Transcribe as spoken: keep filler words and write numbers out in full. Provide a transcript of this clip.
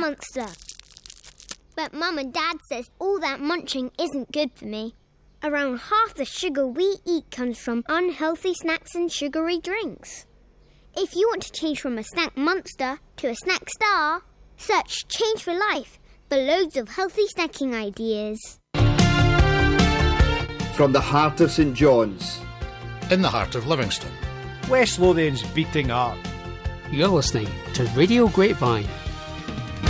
monster. But Mum and Dad says all that munching isn't good for me. Around half the sugar we eat comes from unhealthy snacks and sugary drinks. If you want to change from a snack monster to a snack star, search Change for Life for loads of healthy snacking ideas. From the heart of St John's, in the heart of Livingston, West Lothian's beating heart. You're listening to Radio Grapevine.